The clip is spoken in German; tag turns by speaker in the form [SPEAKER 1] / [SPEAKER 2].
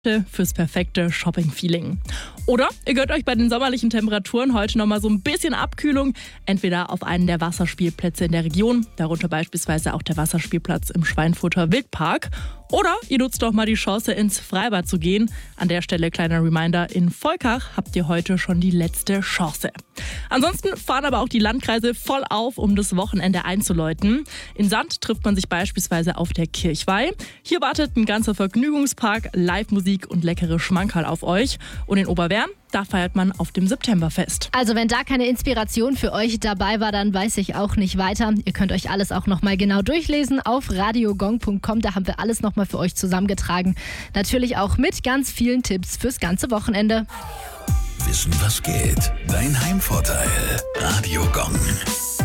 [SPEAKER 1] fürs perfekte Shopping-Feeling. Oder ihr gönnt euch bei den sommerlichen Temperaturen heute nochmal so ein bisschen Abkühlung, entweder auf einen der Wasserspielplätze in der Region, darunter beispielsweise auch der Wasserspielplatz im Schweinfurter Wildpark. Oder ihr nutzt doch mal die Chance, ins Freibad zu gehen. An der Stelle kleiner Reminder, in Volkach habt ihr heute schon die letzte Chance. Ansonsten fahren aber auch die Landkreise voll auf, um das Wochenende einzuläuten. In Sand trifft man sich beispielsweise auf der Kirchweih. Hier wartet ein ganzer Vergnügungspark, Live-Musik und leckere Schmankerl auf euch. Und in Oberwern, da feiert man auf dem Septemberfest.
[SPEAKER 2] Also wenn da keine Inspiration für euch dabei war, dann weiß ich auch nicht weiter. Ihr könnt euch alles auch nochmal genau durchlesen auf radiogong.com. Da haben wir alles nochmal für euch zusammengetragen. Natürlich auch mit ganz vielen Tipps fürs ganze Wochenende.
[SPEAKER 3] Wissen, was geht? Dein Heimvorteil. Radio Gong.